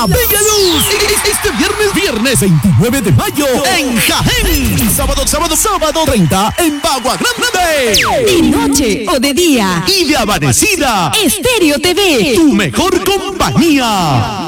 La Bella Luz. Este viernes 29 de mayo en Jaén. Sábado 30 en Bagua Grande. De noche o de día. Y de amanecida. Estéreo TV. Tu mejor compañía.